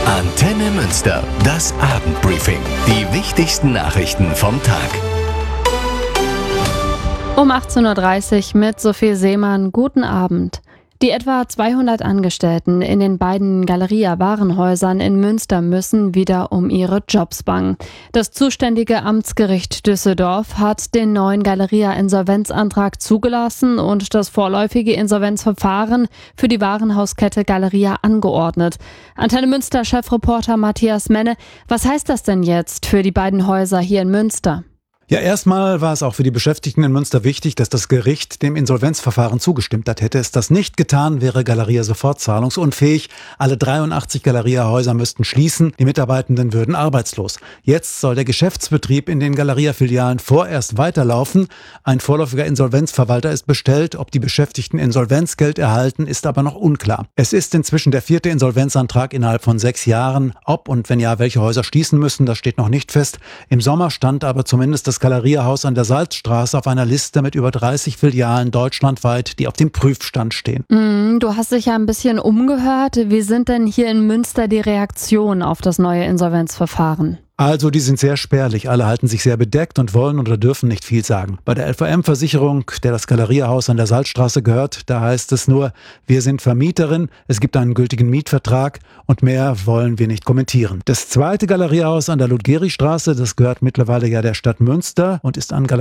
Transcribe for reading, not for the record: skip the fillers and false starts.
Antenne Münster, das Abendbriefing. Die wichtigsten Nachrichten vom Tag. Um 18.30 Uhr mit Sophie Seemann. Guten Abend. Die etwa 200 Angestellten in den beiden Galeria-Warenhäusern in Münster müssen wieder um ihre Jobs bangen. Das zuständige Amtsgericht Düsseldorf hat den neuen Galeria-Insolvenzantrag zugelassen und das vorläufige Insolvenzverfahren für die Warenhauskette Galeria angeordnet. Antenne Münster-Chefreporter Matthias Menne, was heißt das denn jetzt für die beiden Häuser hier in Münster? Ja, erstmal war es auch für die Beschäftigten in Münster wichtig, dass das Gericht dem Insolvenzverfahren zugestimmt hat. Hätte es das nicht getan, wäre Galeria sofort zahlungsunfähig. Alle 83 Galeria-Häuser müssten schließen, die Mitarbeitenden würden arbeitslos. Jetzt soll der Geschäftsbetrieb in den Galeria-Filialen vorerst weiterlaufen. Ein vorläufiger Insolvenzverwalter ist bestellt. Ob die Beschäftigten Insolvenzgeld erhalten, ist aber noch unklar. Es ist inzwischen der 4. Insolvenzantrag innerhalb von 6 Jahren. Ob und wenn ja, welche Häuser schließen müssen, das steht noch nicht fest. Im Sommer stand aber zumindest das Galeria-Haus an der Salzstraße auf einer Liste mit über 30 Filialen deutschlandweit, die auf dem Prüfstand stehen. Du hast dich ja ein bisschen umgehört. Wie sind denn hier in Münster die Reaktionen auf das neue Insolvenzverfahren? Also, die sind sehr spärlich. Alle halten sich sehr bedeckt und wollen oder dürfen nicht viel sagen. Bei der LVM-Versicherung, der das Galeria-Haus an der Salzstraße gehört, da heißt es nur, wir sind Vermieterin, es gibt einen gültigen Mietvertrag und mehr wollen wir nicht kommentieren. Das zweite Galeria-Haus an der Ludgeri-Straße, das gehört mittlerweile ja der Stadt Münster und ist an